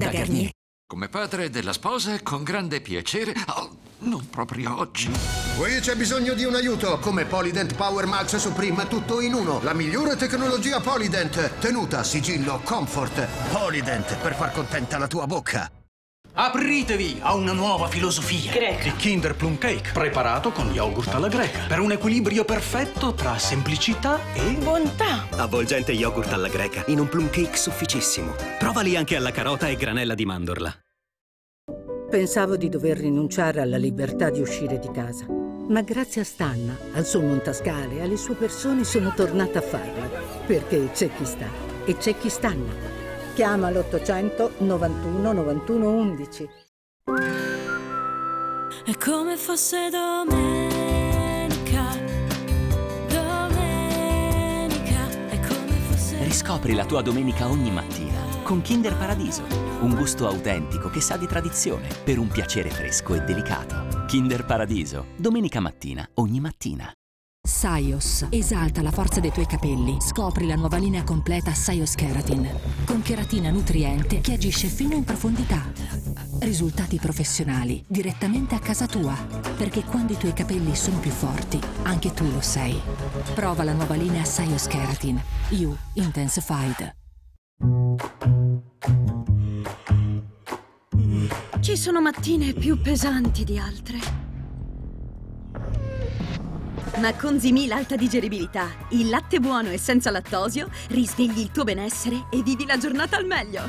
Da Garnier. Come padre della sposa, con grande piacere. Oh, non proprio oggi. Qui c'è bisogno di un aiuto. Come Polydent Power Max Supreme, tutto in uno. La migliore tecnologia Polydent. Tenuta, sigillo, comfort. Polydent, per far contenta la tua bocca. Apritevi a una nuova filosofia. Greca. Il Kinder Plum Cake, preparato con yogurt alla greca. Per un equilibrio perfetto tra semplicità e Bontà. Avvolgente yogurt alla greca, in un plum cake sufficissimo. Provali anche alla carota e granella di mandorla. Pensavo di dover rinunciare alla libertà di uscire di casa. Ma grazie a Stanna, al suo montascale e alle sue persone sono tornata a farlo. Perché c'è chi sta e c'è chi stanna. Chiama l'800 91 91 11. È come fosse domenica, domenica, è come fosse... Riscopri la tua domenica ogni mattina con Kinder Paradiso, un gusto autentico che sa di tradizione per un piacere fresco e delicato. Kinder Paradiso, domenica mattina, ogni mattina. Saios esalta la forza dei tuoi capelli. Scopri la nuova linea completa Saios Keratin, con cheratina nutriente che agisce fino in profondità. Risultati professionali direttamente a casa tua, perché quando i tuoi capelli sono più forti, anche tu lo sei. Prova la nuova linea Saios Keratin You Intensified. Ci sono mattine più pesanti di altre. Ma con Zimil Alta Digeribilità, il latte buono e senza lattosio, risvegli il tuo benessere e vivi la giornata al meglio.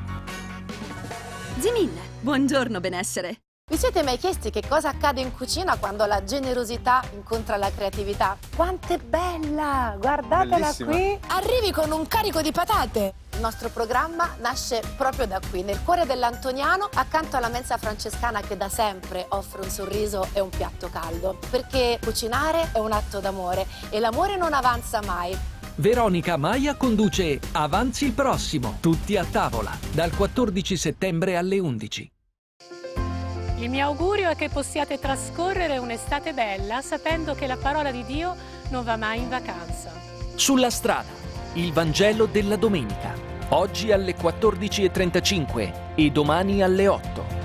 Zimil, buongiorno benessere. Vi siete mai chiesti che cosa accade in cucina quando la generosità incontra la creatività? Quanto è bella! Guardatela Bellissima. qui! Arrivi con un carico di patate! Il nostro programma nasce proprio da qui, nel cuore dell'Antoniano, accanto alla mensa francescana che da sempre offre un sorriso e un piatto caldo. Perché cucinare è un atto d'amore e l'amore non avanza mai. Veronica Maia conduce Avanzi il prossimo, tutti a tavola, dal 14 settembre alle 11. Il mio augurio è che possiate trascorrere un'estate bella sapendo che la parola di Dio non va mai in vacanza. Sulla strada, il Vangelo della domenica, oggi alle 14:35 e domani alle 8.